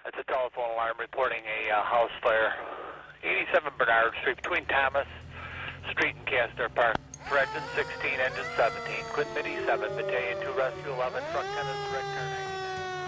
That's a telephone alarm reporting a house fire. 87 Bernard Street between Thomas Street and Castor Park. For engine 16, engine 17, Quint Midi 7, Battalion 2, Rescue 11, truck 10 is direct turn.